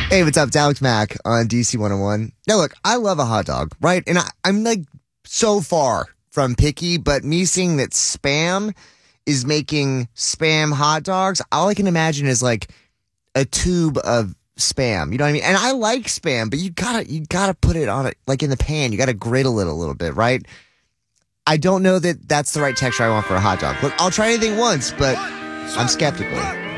Hey, what's up? It's Alex Mack on DC 101. Now, look, I love a hot dog, right? And I'm like so far from picky, but me seeing that Spam is making Spam hot dogs, all I can imagine is like a tube of Spam. You know what I mean? And I like Spam, but you gotta put it on it like in the pan. You gotta griddle it a little bit, right? I don't know that that's the right texture I want for a hot dog. Look, I'll try anything once, but I'm skeptical.